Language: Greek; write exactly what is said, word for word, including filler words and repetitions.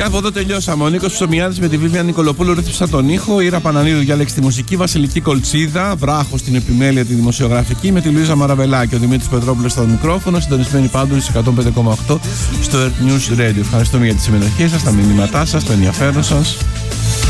Κάπου εδώ τελειώσαμε. Ο Νίκος Ψωμιάδης με τη Βίβια Νικολοπούλου ρύθμισα τον ήχο. Η Ήρα Πανανίδου διάλεξε τη μουσική. Βασιλική Κολτσίδα, Βράχος στην επιμέλεια τη δημοσιογραφική. Με τη Λουίζα Μαραβελάκη. Ο Δημήτρης Πετρόπουλος στο μικρόφωνο. Συντονισμένοι πάντως στις εκατόν πέντε κόμμα οκτώ στο Earth News Radio. Ευχαριστούμε για τη συμμετοχή σας, τα μηνύματά σας, το ενδιαφέρον σας.